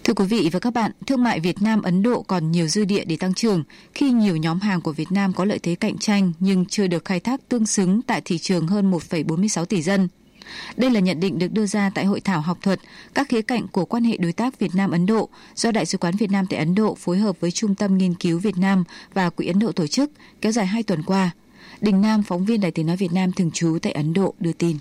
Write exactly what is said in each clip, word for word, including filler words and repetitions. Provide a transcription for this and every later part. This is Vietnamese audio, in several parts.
Thưa quý vị và các bạn, thương mại Việt Nam-Ấn Độ còn nhiều dư địa để tăng trưởng khi nhiều nhóm hàng của Việt Nam có lợi thế cạnh tranh nhưng chưa được khai thác tương xứng tại thị trường hơn một phẩy bốn mươi sáu tỷ dân. Đây là nhận định được đưa ra tại hội thảo học thuật các khía cạnh của quan hệ đối tác Việt Nam-Ấn Độ do Đại sứ quán Việt Nam tại Ấn Độ phối hợp với Trung tâm Nghiên cứu Việt Nam và Quỹ Ấn Độ tổ chức, kéo dài hai tuần qua. Đình Nam, phóng viên Đài Tiếng nói Việt Nam thường trú tại Ấn Độ đưa tin.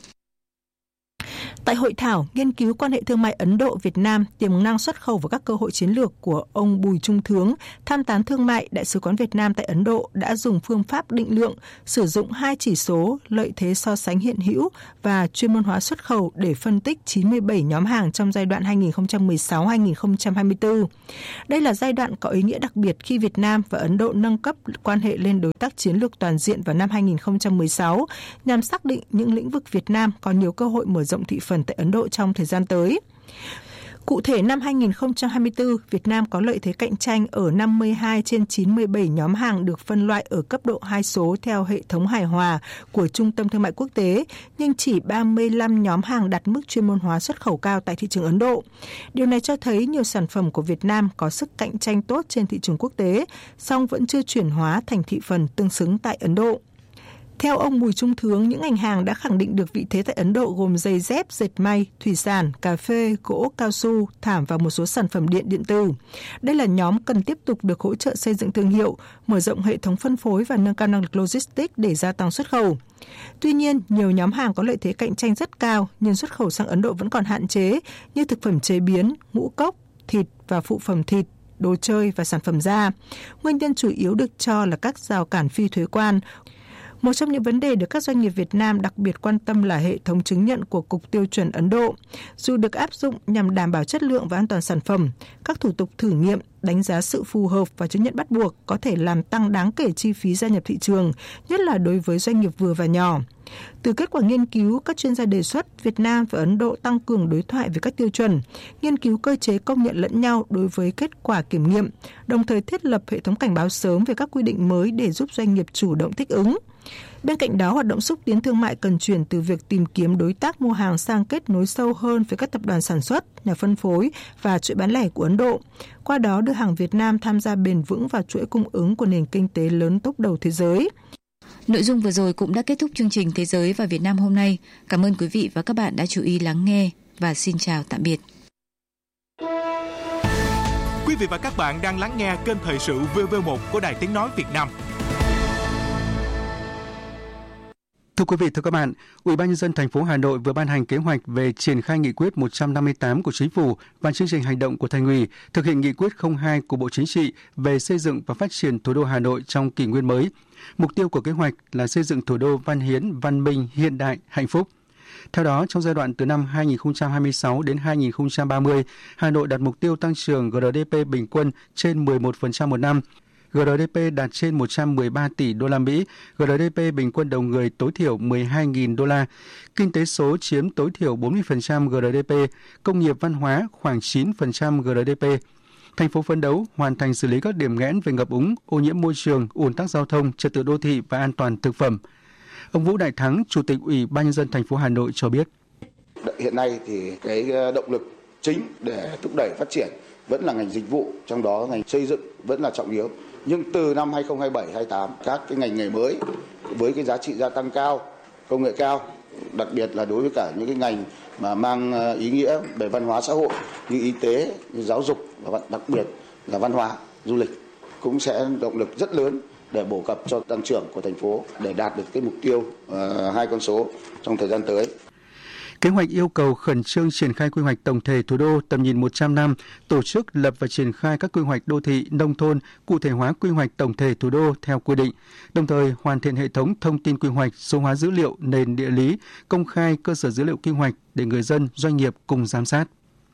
Tại hội thảo nghiên cứu quan hệ thương mại Ấn Độ-Việt Nam, tiềm năng xuất khẩu và các cơ hội chiến lược của ông Bùi Trung Thướng, tham tán thương mại Đại sứ quán Việt Nam tại Ấn Độ đã dùng phương pháp định lượng, sử dụng hai chỉ số lợi thế so sánh hiện hữu và chuyên môn hóa xuất khẩu để phân tích chín mươi bảy nhóm hàng trong giai đoạn hai nghìn không trăm mười sáu đến hai nghìn không trăm hai mươi tư. Đây là giai đoạn có ý nghĩa đặc biệt khi Việt Nam và Ấn Độ nâng cấp quan hệ lên đối tác chiến lược toàn diện vào năm hai nghìn không trăm mười sáu nhằm xác định những lĩnh vực Việt Nam có nhiều cơ hội mở rộng thị phần tại Ấn Độ trong thời gian tới. Cụ thể, năm hai nghìn không trăm hai mươi tư, Việt Nam có lợi thế cạnh tranh ở năm mươi hai trên chín mươi bảy nhóm hàng được phân loại ở cấp độ hai số theo hệ thống hài hòa của Trung tâm Thương mại Quốc tế, nhưng chỉ ba mươi lăm nhóm hàng đạt mức chuyên môn hóa xuất khẩu cao tại thị trường Ấn Độ. Điều này cho thấy nhiều sản phẩm của Việt Nam có sức cạnh tranh tốt trên thị trường quốc tế, song vẫn chưa chuyển hóa thành thị phần tương xứng tại Ấn Độ. Theo ông Bùi Trung Thướng, những ngành hàng đã khẳng định được vị thế tại Ấn Độ gồm giày dép, dệt may, thủy sản, cà phê, gỗ, cao su, thảm và một số sản phẩm điện điện tử. Đây là nhóm cần tiếp tục được hỗ trợ xây dựng thương hiệu, mở rộng hệ thống phân phối và nâng cao năng lực logistics để gia tăng xuất khẩu. Tuy nhiên, nhiều nhóm hàng có lợi thế cạnh tranh rất cao nhưng xuất khẩu sang Ấn Độ vẫn còn hạn chế như thực phẩm chế biến, ngũ cốc, thịt và phụ phẩm thịt, đồ chơi và sản phẩm da. Nguyên nhân chủ yếu được cho là các rào cản phi thuế quan. Một trong những vấn đề được các doanh nghiệp Việt Nam đặc biệt quan tâm là hệ thống chứng nhận của Cục Tiêu chuẩn Ấn Độ. Dù được áp dụng nhằm đảm bảo chất lượng và an toàn sản phẩm, các thủ tục thử nghiệm, đánh giá sự phù hợp và chứng nhận bắt buộc có thể làm tăng đáng kể chi phí gia nhập thị trường, nhất là đối với doanh nghiệp vừa và nhỏ. Từ kết quả nghiên cứu, các chuyên gia đề xuất Việt Nam và Ấn Độ tăng cường đối thoại về các tiêu chuẩn, nghiên cứu cơ chế công nhận lẫn nhau đối với kết quả kiểm nghiệm, đồng thời thiết lập hệ thống cảnh báo sớm về các quy định mới để giúp doanh nghiệp chủ động thích ứng. Bên cạnh đó, hoạt động xúc tiến thương mại cần chuyển từ việc tìm kiếm đối tác mua hàng sang kết nối sâu hơn với các tập đoàn sản xuất, nhà phân phối và chuỗi bán lẻ của Ấn Độ. Qua đó đưa hàng Việt Nam tham gia bền vững vào chuỗi cung ứng của nền kinh tế lớn tốc đầu thế giới. Nội dung vừa rồi cũng đã kết thúc chương trình Thế giới và Việt Nam hôm nay. Cảm ơn quý vị và các bạn đã chú ý lắng nghe và xin chào tạm biệt. Quý vị và các bạn đang lắng nghe kênh Thời sự vê vê một của Đài Tiếng nói Việt Nam. Thưa quý vị, thưa các bạn, Ủy ban nhân dân thành phố Hà Nội vừa ban hành kế hoạch về triển khai nghị quyết một trăm năm mươi tám của Chính phủ và chương trình hành động của Thành ủy thực hiện nghị quyết không hai của Bộ Chính trị về xây dựng và phát triển thủ đô Hà Nội trong kỷ nguyên mới. Mục tiêu của kế hoạch là xây dựng thủ đô văn hiến, văn minh, hiện đại, hạnh phúc. Theo đó, trong giai đoạn từ năm hai nghìn không trăm hai mươi sáu đến hai nghìn không trăm ba mươi, Hà Nội đặt mục tiêu tăng trưởng giê đê pê bình quân trên mười một phần trăm một năm. giê đê pê đạt trên một trăm mười ba tỷ đô la Mỹ, giê đê pê bình quân đầu người tối thiểu mười hai nghìn đô la, kinh tế số chiếm tối thiểu bốn mươi phần trăm giê đê pê, công nghiệp văn hóa khoảng chín phần trăm giê đê pê. Thành phố phấn đấu hoàn thành xử lý các điểm nghẽn về ngập úng, ô nhiễm môi trường, ùn tắc giao thông, trật tự đô thị và an toàn thực phẩm. Ông Vũ Đại Thắng, Chủ tịch Ủy ban nhân dân thành phố Hà Nội cho biết: Hiện nay thì cái động lực chính để thúc đẩy phát triển vẫn là ngành dịch vụ, trong đó ngành xây dựng vẫn là trọng yếu. Nhưng từ năm hai nghìn không trăm hai mươi bảy hai nghìn không trăm hai mươi tám, các cái ngành nghề mới với cái giá trị gia tăng cao, công nghệ cao, đặc biệt là đối với cả những cái ngành mà mang ý nghĩa về văn hóa xã hội như y tế, như giáo dục và đặc biệt là văn hóa, du lịch cũng sẽ động lực rất lớn để bổ cập cho tăng trưởng của thành phố để đạt được cái mục tiêu uh, hai con số trong thời gian tới. Kế hoạch yêu cầu khẩn trương triển khai quy hoạch tổng thể thủ đô tầm nhìn một trăm năm, tổ chức lập và triển khai các quy hoạch đô thị, nông thôn, cụ thể hóa quy hoạch tổng thể thủ đô theo quy định, đồng thời hoàn thiện hệ thống thông tin quy hoạch, số hóa dữ liệu nền địa lý, công khai cơ sở dữ liệu quy hoạch để người dân, doanh nghiệp cùng giám sát.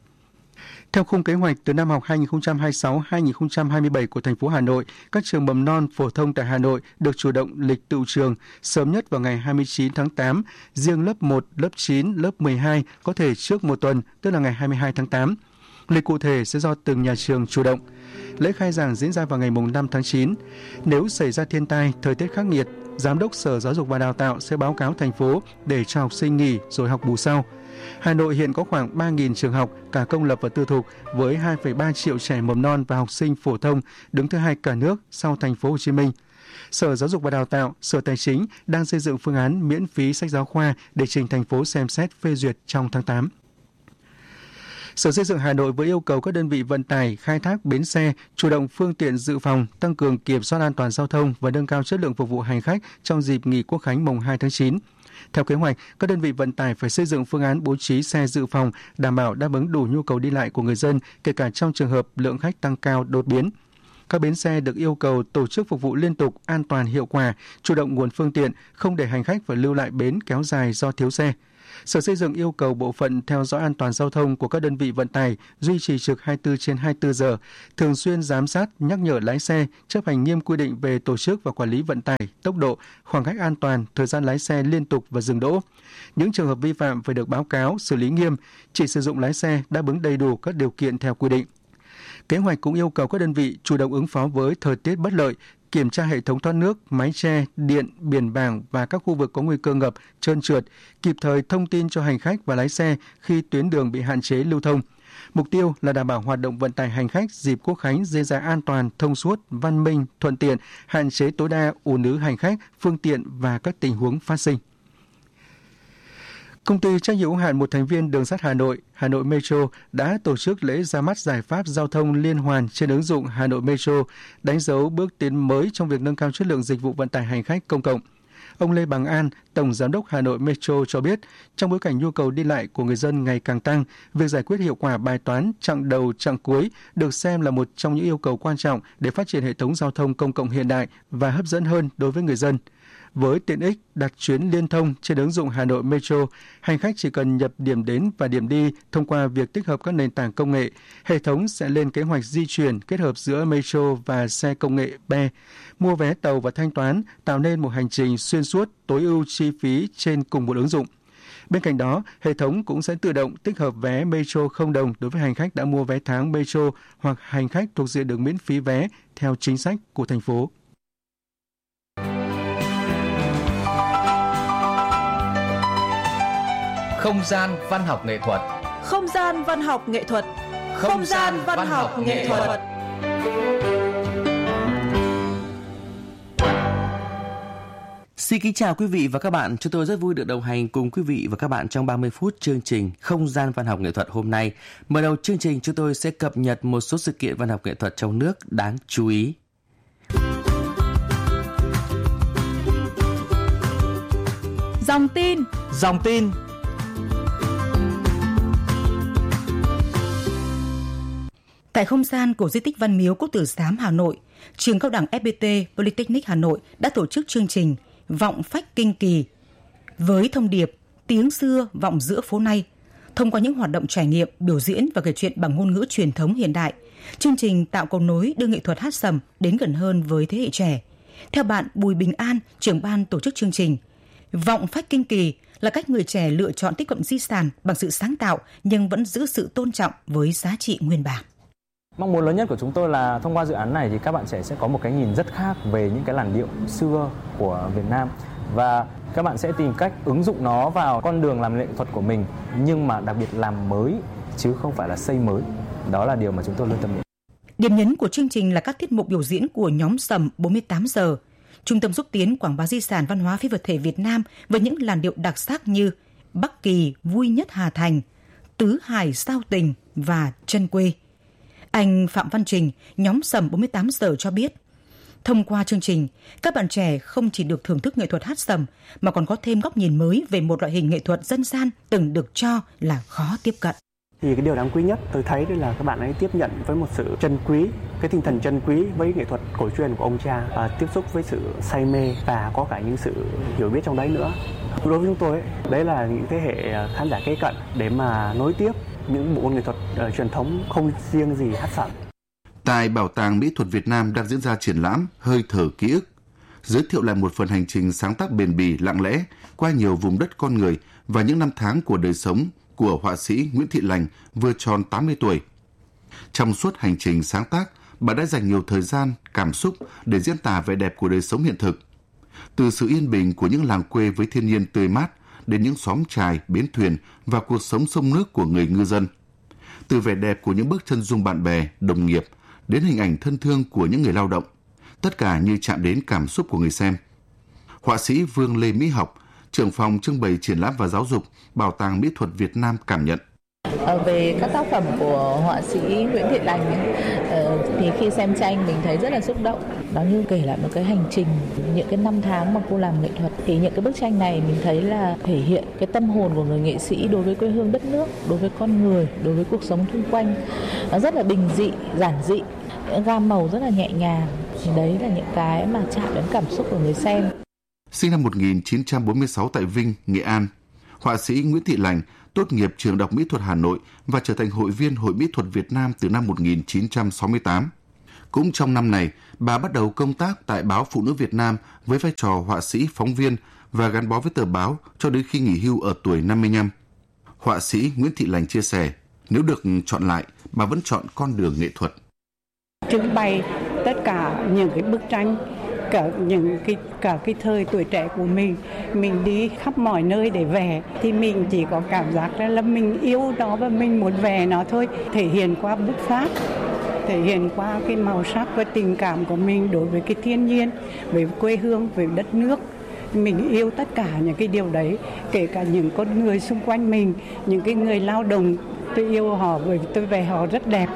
Theo khung kế hoạch, từ năm học hai nghìn không trăm hai mươi sáu hai nghìn không trăm hai mươi bảy của thành phố Hà Nội, các trường mầm non phổ thông tại Hà Nội được chủ động lịch tựu trường sớm nhất vào ngày hai mươi chín tháng tám, riêng lớp một, lớp chín, lớp mười hai có thể trước một tuần, tức là ngày hai mươi hai tháng tám. Lịch cụ thể sẽ do từng nhà trường chủ động. Lễ khai giảng diễn ra vào ngày năm tháng chín. Nếu xảy ra thiên tai, thời tiết khắc nghiệt, Giám đốc Sở Giáo dục và Đào tạo sẽ báo cáo thành phố để cho học sinh nghỉ rồi học bù sau. Hà Nội hiện có khoảng ba nghìn trường học, cả công lập và tư thục, với hai phẩy ba triệu trẻ mầm non và học sinh phổ thông, đứng thứ hai cả nước sau thành phố Hồ Chí Minh. Sở Giáo dục và Đào tạo, Sở Tài chính đang xây dựng phương án miễn phí sách giáo khoa để trình thành phố xem xét phê duyệt trong tháng tám. Sở Xây dựng Hà Nội vừa yêu cầu các đơn vị vận tải, khai thác bến xe chủ động phương tiện dự phòng, tăng cường kiểm soát an toàn giao thông và nâng cao chất lượng phục vụ hành khách trong dịp nghỉ Quốc khánh mùng hai tháng chín. Theo kế hoạch, các đơn vị vận tải phải xây dựng phương án bố trí xe dự phòng, đảm bảo đáp ứng đủ nhu cầu đi lại của người dân, kể cả trong trường hợp lượng khách tăng cao đột biến. Các bến xe được yêu cầu tổ chức phục vụ liên tục, an toàn, hiệu quả, chủ động nguồn phương tiện, không để hành khách phải lưu lại bến kéo dài do thiếu xe. Sở Xây dựng yêu cầu bộ phận theo dõi an toàn giao thông của các đơn vị vận tải duy trì trực hai mươi tư trên hai mươi tư giờ, thường xuyên giám sát, nhắc nhở lái xe, chấp hành nghiêm quy định về tổ chức và quản lý vận tải, tốc độ, khoảng cách an toàn, thời gian lái xe liên tục và dừng đỗ. Những trường hợp vi phạm phải được báo cáo, xử lý nghiêm, chỉ sử dụng lái xe đáp ứng đầy đủ các điều kiện theo quy định. Kế hoạch cũng yêu cầu các đơn vị chủ động ứng phó với thời tiết bất lợi, kiểm tra hệ thống thoát nước, mái che, điện, biển bảng và các khu vực có nguy cơ ngập, trơn trượt, kịp thời thông tin cho hành khách và lái xe khi tuyến đường bị hạn chế lưu thông. Mục tiêu là đảm bảo hoạt động vận tải hành khách dịp Quốc khánh diễn ra an toàn, thông suốt, văn minh, thuận tiện, hạn chế tối đa ùn ứ hành khách, phương tiện và các tình huống phát sinh. Công ty trách nhiệm hữu hạn một thành viên đường sắt Hà Nội, Hà Nội Metro đã tổ chức lễ ra mắt giải pháp giao thông liên hoàn trên ứng dụng Hà Nội Metro, đánh dấu bước tiến mới trong việc nâng cao chất lượng dịch vụ vận tải hành khách công cộng. Ông Lê Bằng An, Tổng Giám đốc Hà Nội Metro cho biết, trong bối cảnh nhu cầu đi lại của người dân ngày càng tăng, việc giải quyết hiệu quả bài toán chặng đầu chặng cuối được xem là một trong những yêu cầu quan trọng để phát triển hệ thống giao thông công cộng hiện đại và hấp dẫn hơn đối với người dân. Với tiện ích đặt chuyến liên thông trên ứng dụng Hà Nội Metro, hành khách chỉ cần nhập điểm đến và điểm đi thông qua việc tích hợp các nền tảng công nghệ. Hệ thống sẽ lên kế hoạch di chuyển kết hợp giữa Metro và xe công nghệ B E, mua vé tàu và thanh toán, tạo nên một hành trình xuyên suốt tối ưu chi phí trên cùng một ứng dụng. Bên cạnh đó, hệ thống cũng sẽ tự động tích hợp vé Metro không đồng đối với hành khách đã mua vé tháng Metro hoặc hành khách thuộc diện được miễn phí vé theo chính sách của thành phố. Không gian văn học nghệ thuật. Không gian văn học nghệ thuật. Không, Không gian văn, văn học nghệ thuật. thuật. Xin kính chào quý vị và các bạn. Chúng tôi rất vui được đồng hành cùng quý vị và các bạn trong ba mươi phút chương trình Không gian văn học nghệ thuật hôm nay. Mở đầu chương trình, chúng tôi sẽ cập nhật một số sự kiện văn học nghệ thuật trong nước đáng chú ý. Dòng tin. Dòng tin. Tại không gian của di tích Văn Miếu Quốc Tử Giám Hà Nội, trường cao đẳng ép pê tê Polytechnic Hà Nội đã tổ chức chương trình Vọng Phách Kinh Kỳ với thông điệp Tiếng xưa vọng giữa phố nay. Thông qua những hoạt động trải nghiệm, biểu diễn và kể chuyện bằng ngôn ngữ truyền thống hiện đại, chương trình tạo cầu nối đưa nghệ thuật hát sẩm đến gần hơn với thế hệ trẻ. Theo bạn Bùi Bình An, trưởng ban tổ chức chương trình, Vọng Phách Kinh Kỳ là cách người trẻ lựa chọn tiếp cận di sản bằng sự sáng tạo nhưng vẫn giữ sự tôn trọng với giá trị nguyên bản. Mong muốn lớn nhất của chúng tôi là thông qua dự án này thì các bạn trẻ sẽ có một cái nhìn rất khác về những cái làn điệu xưa của Việt Nam và các bạn sẽ tìm cách ứng dụng nó vào con đường làm nghệ thuật của mình, nhưng mà đặc biệt làm mới chứ không phải là xây mới. Đó là điều mà chúng tôi luôn tâm niệm. Điểm nhấn của chương trình là các tiết mục biểu diễn của nhóm sẩm bốn mươi tám giờ, Trung tâm xúc tiến quảng bá di sản văn hóa phi vật thể Việt Nam với những làn điệu đặc sắc như Bắc Kỳ vui nhất Hà Thành, Tứ Hải sao tình và Chân quê. Anh Phạm Văn Trình, nhóm sẩm bốn mươi tám giờ cho biết, thông qua chương trình, các bạn trẻ không chỉ được thưởng thức nghệ thuật hát sẩm mà còn có thêm góc nhìn mới về một loại hình nghệ thuật dân gian từng được cho là khó tiếp cận. Thì cái điều đáng quý nhất tôi thấy đây là các bạn ấy tiếp nhận với một sự trân quý, cái tinh thần trân quý với nghệ thuật cổ truyền của ông cha, và tiếp xúc với sự say mê và có cả những sự hiểu biết trong đấy nữa. Đối với chúng tôi, đấy là những thế hệ khán giả kế cận để mà nối tiếp những bộ nghệ thuật uh, truyền thống không riêng gì hát sẩm. Tại Bảo tàng Mỹ thuật Việt Nam đang diễn ra triển lãm Hơi thở ký ức, giới thiệu lại một phần hành trình sáng tác bền bỉ lặng lẽ qua nhiều vùng đất con người và những năm tháng của đời sống của họa sĩ Nguyễn Thị Lành vừa tròn tám mươi tuổi. Trong suốt hành trình sáng tác, bà đã dành nhiều thời gian, cảm xúc để diễn tả vẻ đẹp của đời sống hiện thực. Từ sự yên bình của những làng quê với thiên nhiên tươi mát đến những xóm chài, bến thuyền và cuộc sống sông nước của người ngư dân. Từ vẻ đẹp của những bước chân dung bạn bè, đồng nghiệp, đến hình ảnh thân thương của những người lao động, tất cả như chạm đến cảm xúc của người xem. Họa sĩ Vương Lê Mỹ Học, trưởng phòng trưng bày triển lãm và giáo dục, Bảo tàng Mỹ thuật Việt Nam cảm nhận. Về các tác phẩm của họa sĩ Nguyễn Thị Lành ấy, thì khi xem tranh mình thấy rất là xúc động. Nó như kể lại một cái hành trình, những cái năm tháng mà cô làm nghệ thuật. Thì những cái bức tranh này mình thấy là thể hiện cái tâm hồn của người nghệ sĩ đối với quê hương đất nước, đối với con người, đối với cuộc sống xung quanh. Nó rất là bình dị, giản dị, gam màu rất là nhẹ nhàng. Thì đấy là những cái mà chạm đến cảm xúc của người xem. Sinh năm một nghìn chín trăm bốn mươi sáu tại Vinh, Nghệ An, họa sĩ Nguyễn Thị Lành tốt nghiệp trường Đại học Mỹ thuật Hà Nội và trở thành hội viên Hội Mỹ thuật Việt Nam từ năm một nghìn chín trăm sáu mươi tám. Cũng trong năm này, bà bắt đầu công tác tại báo Phụ nữ Việt Nam với vai trò họa sĩ phóng viên và gắn bó với tờ báo cho đến khi nghỉ hưu ở tuổi năm mươi lăm. Họa sĩ Nguyễn Thị Lành chia sẻ, nếu được chọn lại, bà vẫn chọn con đường nghệ thuật. Trưng bày tất cả những cái bức tranh, cả những cái cả cái thời tuổi trẻ của mình, mình đi khắp mọi nơi để vẽ thì mình chỉ có cảm giác là mình yêu nó và mình muốn vẽ nó thôi, thể hiện qua bút pháp, thể hiện qua cái màu sắc và tình cảm của mình đối với cái thiên nhiên, với quê hương, với đất nước. Mình yêu tất cả những cái điều đấy, kể cả những con người xung quanh mình, những cái người lao động, tôi yêu họ bởi vì tôi vẽ họ rất đẹp.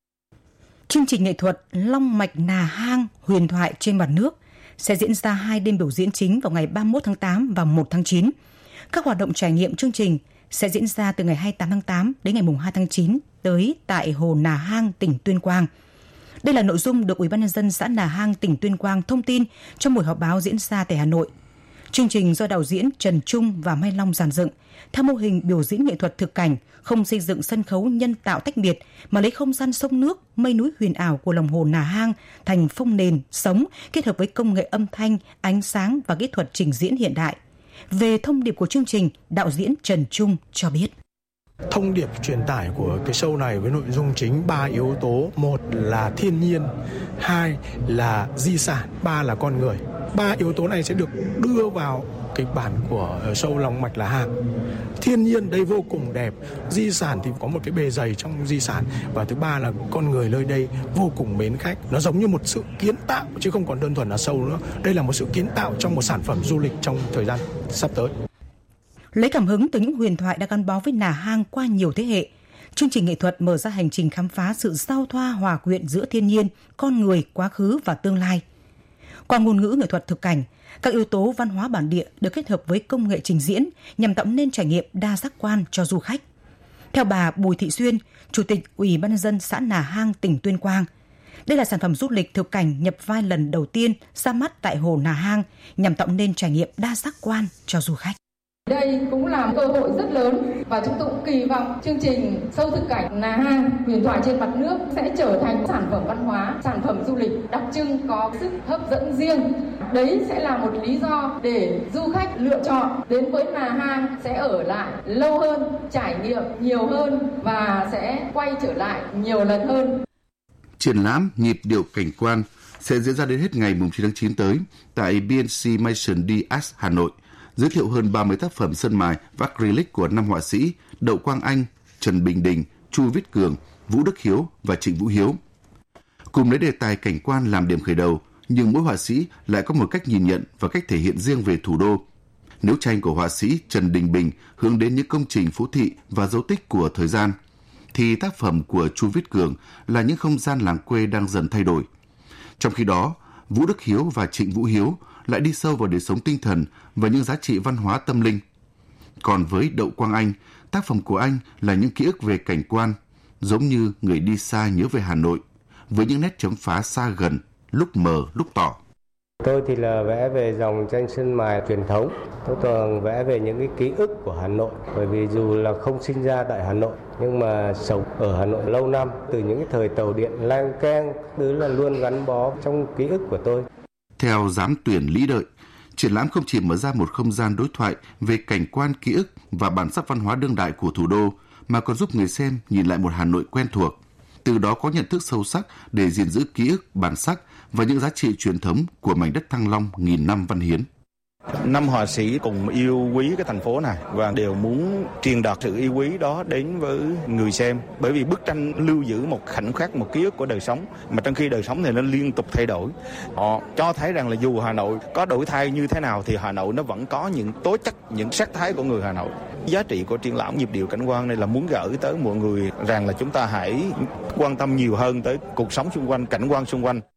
Chương trình nghệ thuật Long mạch Nà Hang huyền thoại trên mặt nước sẽ diễn ra hai đêm biểu diễn chính vào ngày ba mươi mốt tháng tám và một tháng chín. Các hoạt động trải nghiệm chương trình sẽ diễn ra từ ngày hai mươi tám tháng tám đến ngày hai tháng chín tới tại Hồ Nà Hang, tỉnh Tuyên Quang. Đây là nội dung được Ủy ban nhân dân xã Nà Hang, tỉnh Tuyên Quang thông tin trong buổi họp báo diễn ra tại Hà Nội. Chương trình do đạo diễn Trần Trung và Mai Long dàn dựng theo mô hình biểu diễn nghệ thuật thực cảnh, không xây dựng sân khấu nhân tạo tách biệt mà lấy không gian sông nước, mây núi huyền ảo của lòng hồ Nà Hang thành phông nền sống kết hợp với công nghệ âm thanh, ánh sáng và kỹ thuật trình diễn hiện đại. Về thông điệp của chương trình, đạo diễn Trần Trung cho biết. Thông điệp truyền tải của cái show này với nội dung chính ba yếu tố. Một là thiên nhiên, hai là di sản, ba là con người. Ba yếu tố này sẽ được đưa vào kịch bản của show Long mạch Nà Hang. Thiên nhiên đây vô cùng đẹp, di sản thì có một cái bề dày trong di sản, và thứ ba là con người nơi đây vô cùng mến khách. Nó giống như một sự kiến tạo chứ không còn đơn thuần là show nữa. Đây là một sự kiến tạo trong một sản phẩm du lịch trong thời gian sắp tới. Lấy cảm hứng từ những huyền thoại đã gắn bó với Nà Hang qua nhiều thế hệ, chương trình nghệ thuật mở ra hành trình khám phá sự giao thoa hòa quyện giữa thiên nhiên, con người, quá khứ và tương lai. Qua ngôn ngữ nghệ thuật thực cảnh, các yếu tố văn hóa bản địa được kết hợp với công nghệ trình diễn nhằm tạo nên trải nghiệm đa giác quan cho du khách. Theo bà Bùi Thị Xuyên, Chủ tịch Ủy ban nhân dân xã Nà Hang, tỉnh Tuyên Quang, đây là sản phẩm du lịch thực cảnh nhập vai lần đầu tiên ra mắt tại Hồ Nà Hang nhằm tạo nên trải nghiệm đa giác quan cho du khách. Đây cũng là một cơ hội rất lớn và chúng tôi cũng kỳ vọng chương trình show thực cảnh Nà Hang huyền thoại trên mặt nước sẽ trở thành sản phẩm văn hóa, sản phẩm du lịch đặc trưng có sức hấp dẫn riêng. Đấy sẽ là một lý do để du khách lựa chọn đến với Nà Hang sẽ ở lại lâu hơn, trải nghiệm nhiều hơn và sẽ quay trở lại nhiều lần hơn. Triển lãm Nhịp điệu cảnh quan sẽ diễn ra đến hết ngày chín tháng chín tới tại bê en xê Maison d'Art Hà Nội, giới thiệu hơn ba mươi tác phẩm sơn mài và acrylic của năm họa sĩ Đậu Quang Anh, Trần Bình Đình, Chu Viết Cường, Vũ Đức Hiếu và Trịnh Vũ Hiếu. Cùng lấy đề tài cảnh quan làm điểm khởi đầu, nhưng mỗi họa sĩ lại có một cách nhìn nhận và cách thể hiện riêng về thủ đô. Nếu tranh của họa sĩ Trần Đình Bình hướng đến những công trình phố thị và dấu tích của thời gian, thì tác phẩm của Chu Viết Cường là những không gian làng quê đang dần thay đổi. Trong khi đó, Vũ Đức Hiếu và Trịnh Vũ Hiếu lại đi sâu vào đời sống tinh thần và những giá trị văn hóa tâm linh. Còn với Đậu Quang Anh, tác phẩm của anh là những ký ức về cảnh quan, giống như người đi xa nhớ về Hà Nội, với những nét chấm phá xa gần, lúc mờ lúc tỏ. Tôi thì là vẽ về dòng tranh sơn mài truyền thống. Tôi thường vẽ về những cái ký ức của Hà Nội, bởi vì dù là không sinh ra tại Hà Nội nhưng mà sống ở Hà Nội lâu năm, từ những cái thời tàu điện lang keng, thứ là luôn gắn bó trong ký ức của tôi. Theo giám tuyển Lý Đợi, triển lãm không chỉ mở ra một không gian đối thoại về cảnh quan, ký ức và bản sắc văn hóa đương đại của thủ đô, mà còn giúp người xem nhìn lại một Hà Nội quen thuộc, từ đó có nhận thức sâu sắc để gìn giữ ký ức, bản sắc và những giá trị truyền thống của mảnh đất Thăng Long nghìn năm văn hiến. Năm họa sĩ cùng yêu quý cái thành phố này và đều muốn truyền đạt sự yêu quý đó đến với người xem. Bởi vì bức tranh lưu giữ một khoảnh khắc, một ký ức của đời sống, mà trong khi đời sống này nó liên tục thay đổi. Họ cho thấy rằng là dù Hà Nội có đổi thay như thế nào thì Hà Nội nó vẫn có những tố chất, những sắc thái của người Hà Nội. Giá trị của triển lãm Nhịp điệu cảnh quan này là muốn gửi tới mọi người rằng là chúng ta hãy quan tâm nhiều hơn tới cuộc sống xung quanh, cảnh quan xung quanh.